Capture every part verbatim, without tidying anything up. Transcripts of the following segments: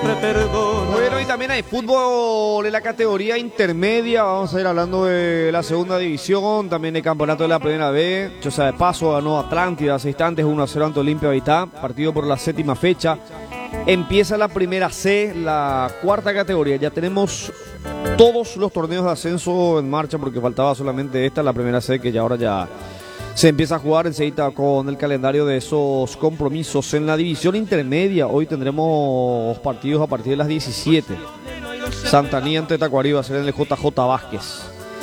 siempre perdona. Bueno, y también hay fútbol en la categoría intermedia. Vamos a ir hablando de la segunda división, también el campeonato de la primera B. Choza de Paso ganó Atlántida hace instantes, uno a cero ante Olimpia Vitá, partido por la séptima fecha. Empieza la primera C, la cuarta categoría. Ya tenemos todos los torneos de ascenso en marcha porque faltaba solamente esta, la primera C, que ya ahora ya se empieza a jugar enseguida con el calendario de esos compromisos. En la división intermedia hoy tendremos partidos a partir de las diecisiete. Santaní ante Tacuarí va a ser en el J J Vázquez.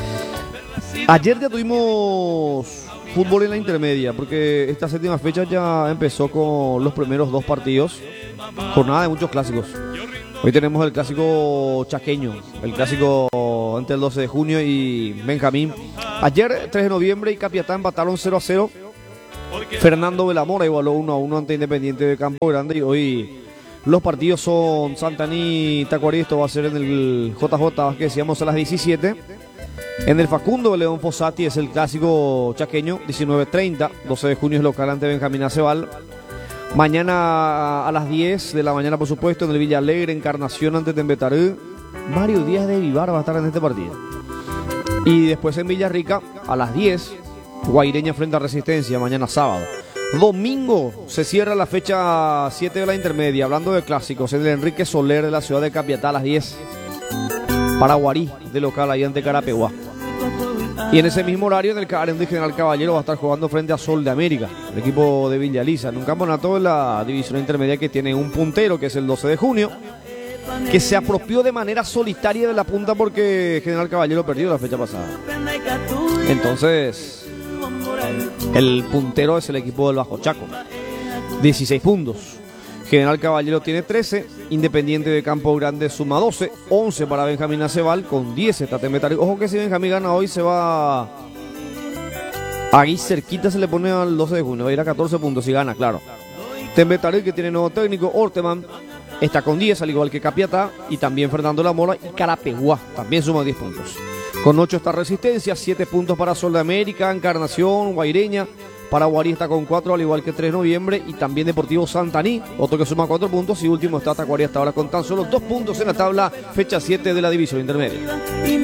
Ayer ya tuvimos fútbol en la intermedia porque esta séptima fecha ya empezó con los primeros dos partidos. Jornada de muchos clásicos. Hoy tenemos el clásico chaqueño, el clásico entre el doce de junio y Benjamín. Ayer, tres de noviembre, y Capiatá empataron cero a cero. Fernando Belamora igualó uno a uno ante Independiente de Campo Grande. Y hoy los partidos son Santaní, Tacuarí. Esto va a ser en el J J, que decíamos a las diecisiete. En el Facundo León Fossati es el clásico chaqueño, diecinueve treinta. doce de junio es local ante Benjamín Aceval. Mañana a las diez de la mañana, por supuesto, en el Villa Alegre, Encarnación ante Tembetarú. Mario Díaz de Vivar va a estar en este partido. Y después en Villarrica, a las diez, Guaireña frente a Resistencia, mañana sábado. Domingo se cierra la fecha siete de la intermedia, hablando de clásicos, en el Enrique Soler de la ciudad de Capiatá a las diez. Paraguarí, de local, ahí ante Carapeguá. Y en ese mismo horario, en el Karen de General Caballero, va a estar jugando frente a Sol de América, el equipo de Villa Lisa, en un campeonato de la división intermedia que tiene un puntero, que es el doce de junio, que se apropió de manera solitaria de la punta porque General Caballero perdió la fecha pasada. Entonces, el puntero es el equipo del Bajo Chaco, dieciséis puntos. General Caballero tiene trece, Independiente de Campo Grande suma doce, once para Benjamín Aceval, con diez está Tembetarú. Ojo que si Benjamín gana hoy se va ahí cerquita, se le pone al doce de junio, va a ir a catorce puntos si gana, claro. Tembetarú, que tiene nuevo técnico, Orteman, está con diez, al igual que Capiatá, y también Fernando Lamora, y Carapeguá también suma diez puntos. Con ocho está Resistencia, siete puntos para Sol de América, Encarnación, Guaireña. Paraguarí está con cuatro, al igual que tres de noviembre, y también Deportivo Santaní, otro que suma cuatro puntos, y último está Tacuarí hasta ahora con tan solo dos puntos en la tabla, fecha siete de la división intermedia.